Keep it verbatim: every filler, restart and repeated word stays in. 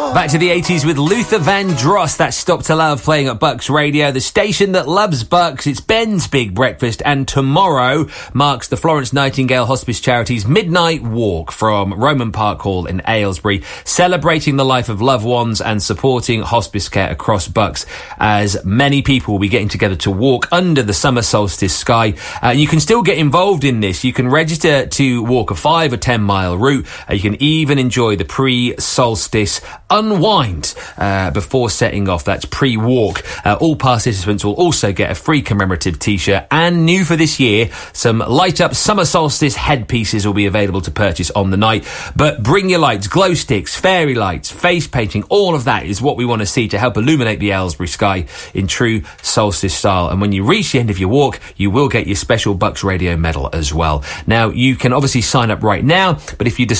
Back to the eighties with Luther Vandross. That's Stop to Love playing at Bucks Radio, the station that loves Bucks. It's Ben's Big Breakfast, and tomorrow marks the Florence Nightingale Hospice Charity's Midnight Walk from Roman Park Hall in Aylesbury, celebrating the life of loved ones and supporting hospice care across Bucks, as many people will be getting together to walk under the summer solstice sky. Uh, you can still get involved in this. You can register to walk a five or ten mile route. Uh, you can even enjoy the pre-solstice unwind uh, before setting off. That's pre-walk. Uh, all participants will also get a free commemorative t-shirt, and new for this year, some light-up summer solstice headpieces will be available to purchase on the night. But bring your lights, glow sticks, fairy lights, face painting, all of that is what we want to see to help illuminate the Aylesbury sky in true solstice style. And when you reach the end of your walk, you will get your special Bucks Radio medal as well. Now, you can obviously sign up right now, but if you decide